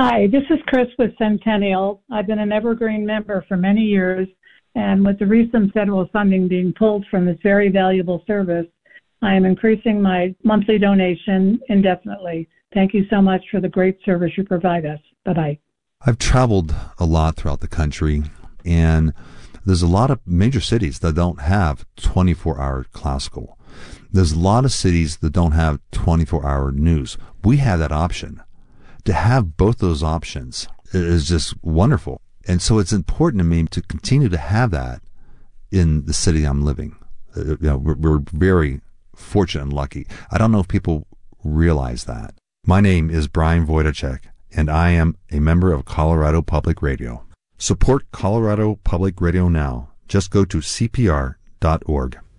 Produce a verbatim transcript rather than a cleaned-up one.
Hi, this is Chris with Centennial. I've been an Evergreen member for many years, and with the recent federal funding being pulled from this very valuable service, I am increasing my monthly donation indefinitely. Thank you so much for the great service you provide us. Bye-bye. I've traveled a lot throughout the country, and there's a lot of major cities that don't have twenty-four hour classical. There's a lot of cities that don't have twenty-four hour news. We have that option. To have both those options is just wonderful. And so it's important to me to continue to have that in the city I'm living. Uh, you know, we're, we're very fortunate and lucky. I don't know if people realize that. My name is Brian Wojtacek, and I am a member of Colorado Public Radio. Support Colorado Public Radio now. Just go to C P R dot org.